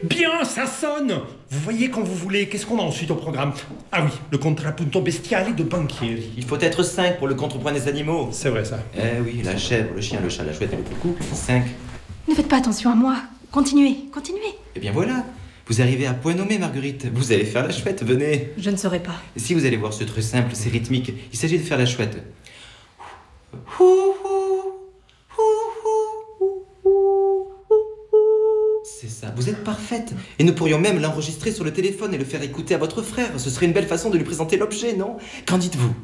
Bien, ça sonne. Vous voyez quand vous voulez. Qu'est-ce qu'on a ensuite au programme? Ah oui, le contrapunto bestiale de Banchieri. Il faut être 5 pour le contrepoint des animaux. C'est vrai ça. Eh oui, la chèvre, le chien, le chat, la chouette et le coucou. 5. Ne faites pas attention à moi. Continuez. Eh bien voilà. Vous arrivez à point nommé, Marguerite. Vous allez faire la chouette, venez. Je ne saurais pas. Si vous allez voir, c'est très simple, c'est rythmique. Il s'agit de faire la chouette. C'est ça, vous êtes parfaite. Et nous pourrions même l'enregistrer sur le téléphone et le faire écouter à votre frère. Ce serait une belle façon de lui présenter l'objet, non? Qu'en dites-vous?